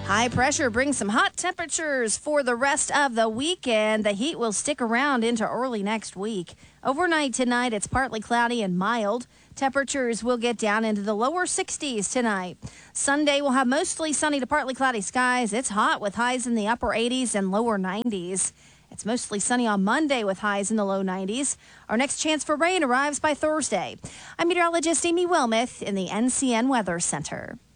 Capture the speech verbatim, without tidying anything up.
High pressure brings some hot temperatures for the rest of the weekend. The heat will stick around into early next week. Overnight tonight, it's partly cloudy and mild. Temperatures will get down into the lower sixties tonight. Sunday will have mostly sunny to partly cloudy skies. It's hot with highs in the upper eighties and lower nineties. It's mostly sunny on Monday with highs in the low nineties. Our next chance for rain arrives by Thursday. I'm meteorologist Amy Wilmoth in the N C N Weather Center.